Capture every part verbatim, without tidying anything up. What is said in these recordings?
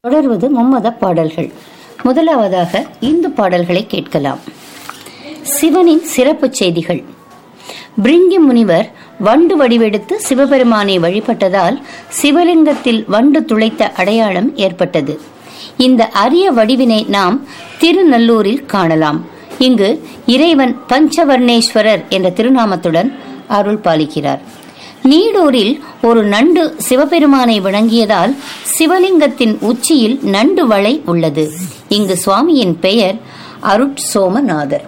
தொடர்வது மும்மத பாடல்கள். முதலாவதாக இந்து பாடல்களை கேட்கலாம். சிவனின் சிறப்பு செய்திகள். பிரிங்கி முனிவர் வண்டு வடிவெடுத்து சிவபெருமானை வழிபட்டதால் சிவலிங்கத்தில் வண்டு துளைத்த அடையாளம் ஏற்பட்டது. இந்த அரிய வடிவினை நாம் திருநல்லூரில் காணலாம். இங்கு இறைவன் பஞ்சவர்ணேஸ்வரர் என்ற திருநாமத்துடன் அருள் பாலிக்கிறார். நீடூரில் ஒரு நண்டு சிவபெருமானை வணங்கியதால் சிவலிங்கத்தின் உச்சியில் நண்டு வளை உள்ளது. இங்கு சுவாமியின் பெயர் அருட்சோமநாதர்.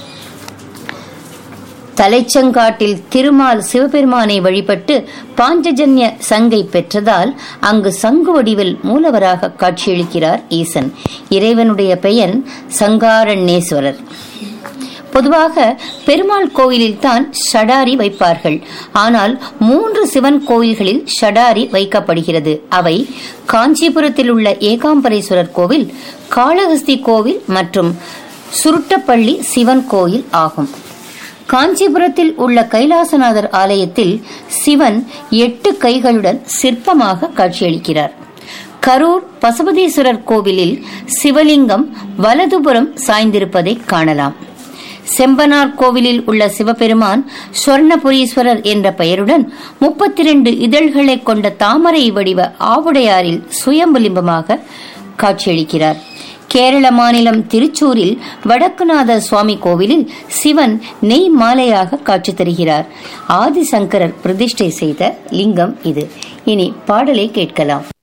தலைச்சங்காட்டில் திருமால் சிவபெருமானை வழிபட்டு பாஞ்சஜன்ய சங்கை பெற்றதால் அங்கு சங்கு வடிவில் மூலவராக காட்சியளிக்கிறார் ஈசன். இறைவனுடைய பெயர் சங்காரண்யேஸ்வரர். பொதுவாக பெருமாள் கோவிலில் தான் ஷடாரி வைப்பார்கள். ஆனால் மூன்று சிவன் கோவில்களில் ஷடாரி வைக்கப்படுகிறது. அவை காஞ்சிபுரத்தில் உள்ள ஏகாம்பரேஸ்வரர் கோவில், காளஹஸ்தி கோவில் மற்றும் சுருட்டப்பள்ளி சிவன் கோயில் ஆகும். காஞ்சிபுரத்தில் உள்ள கைலாசநாதர் ஆலயத்தில் சிவன் எட்டு கைகளுடன் சிற்பமாக காட்சியளிக்கிறார். கரூர் பசுபதீஸ்வரர் கோவிலில் சிவலிங்கம் வலதுபுறம் சாய்ந்திருப்பதை காணலாம். செம்பனார் கோவிலில் உள்ள சிவபெருமான் சொர்ணபுரீஸ்வரர் என்ற பெயருடன் முப்பத்தி இரண்டு இதழ்களை கொண்ட தாமரை வடிவ ஆவுடையாரில் சுயம்புலிம்பமாக காட்சியளிக்கிறார். கேரள மாநிலம் திருச்சூரில் வடக்குநாத சுவாமி கோவிலில் சிவன் நெய் மாலையாக காட்சி தருகிறார். ஆதிசங்கரர் பிரதிஷ்டை செய்த லிங்கம் இது. இனி பாடலை கேட்கலாம்.